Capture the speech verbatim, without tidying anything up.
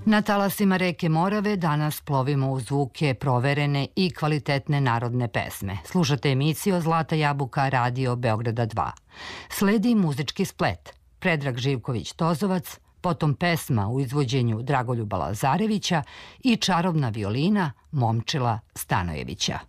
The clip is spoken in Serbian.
Na talasima reke Morave danas plovimo u zvuke proverene i kvalitetne narodne pesme. Slušate emisiju Zlata jabuka Radio Beograda dva. Sledi muzički splet. Predrag Živković-Tozovac, potom pesma u izvođenju Dragoljuba Lazarevića i čarobna violina Momčila Stanojevića.